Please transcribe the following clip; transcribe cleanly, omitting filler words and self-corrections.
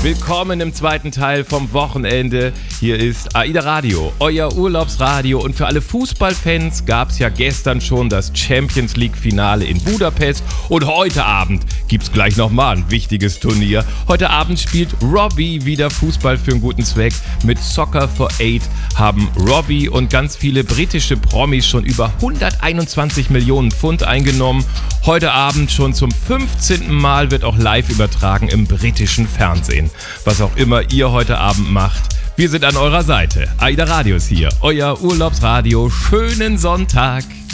Willkommen im zweiten Teil vom Wochenende. Hier ist AIDA Radio, euer Urlaubsradio. Und für alle Fußballfans gab es ja gestern schon das Champions League-Finale in Budapest. Und heute Abend gibt es gleich nochmal ein wichtiges Turnier. Heute Abend spielt Robbie wieder Fußball für einen guten Zweck. Mit Soccer for Aid haben Robbie und ganz viele britische Promis schon über 121 Millionen Pfund eingenommen. Heute Abend schon zum 15. Mal wird auch live übertragen im britischen Fernsehen. Was auch immer ihr heute Abend macht, wir sind an eurer Seite. AIDA Radio ist hier, euer Urlaubsradio. Schönen Sonntag.